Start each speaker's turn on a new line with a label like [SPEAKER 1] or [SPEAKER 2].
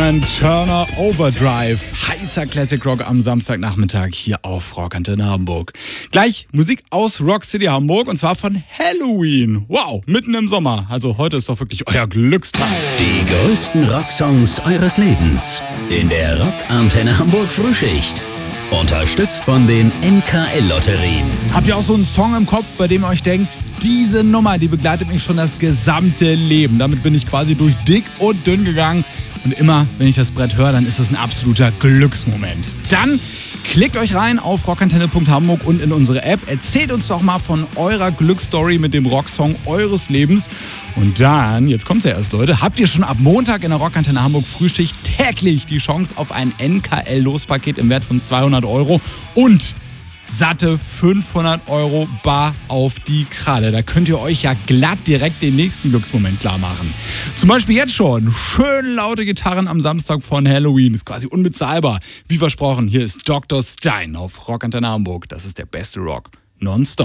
[SPEAKER 1] Turner Overdrive. Heißer Classic Rock am Samstagnachmittag hier auf Rockantenne Hamburg. Gleich Musik aus Rock City Hamburg und zwar von Helloween. Wow, mitten im Sommer. Also heute ist doch wirklich euer Glückstag.
[SPEAKER 2] Die größten Rocksongs eures Lebens in der Rockantenne Hamburg Frühschicht. Unterstützt von den NKL-Lotterien.
[SPEAKER 1] Habt ihr auch so einen Song im Kopf, bei dem ihr euch denkt, diese Nummer, die begleitet mich schon das gesamte Leben. Damit bin ich quasi durch dick und dünn gegangen. Und immer, wenn ich das Brett höre, dann ist es ein absoluter Glücksmoment. Dann klickt euch rein auf rockantenne.hamburg und in unsere App. Erzählt uns doch mal von eurer Glücksstory mit dem Rocksong eures Lebens. Und dann, jetzt kommt's ja erst, Leute, habt ihr schon ab Montag in der Rockantenne Hamburg Frühschicht täglich die Chance auf ein NKL-Lospaket im Wert von 200 € und satte 500 € bar auf die Kralle. Da könnt ihr euch ja glatt direkt den nächsten Glücksmoment klar machen. Zum Beispiel jetzt schon schön laute Gitarren am Samstag von Helloween. Ist quasi unbezahlbar. Wie versprochen, hier ist Dr. Stein auf Rockantenne Hamburg. Das ist der beste Rock. Nonstop.